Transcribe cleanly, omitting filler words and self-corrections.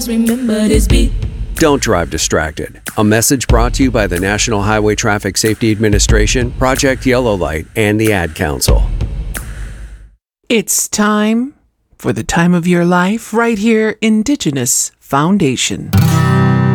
Remember this beat. Don't drive distracted. A message brought to you by the National Highway Traffic Safety Administration, Project Yellow Light, and the Ad Council. It's time for the time of your life right here, Indigenous Foundation.